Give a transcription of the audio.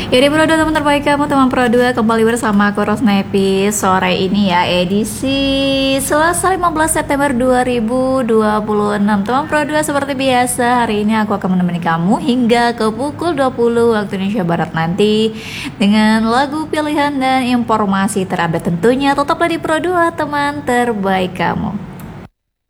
Jadi Pro 2 teman terbaik kamu, teman Pro 2 kembali bersama aku Rosnepi sore ini ya, edisi Selasa 15 September 2026. Teman Pro 2 seperti biasa, hari ini aku akan menemani kamu hingga ke pukul 20 waktu Indonesia Barat nanti dengan lagu pilihan dan informasi terupdate tentunya. Tetaplah di Pro 2 teman terbaik kamu.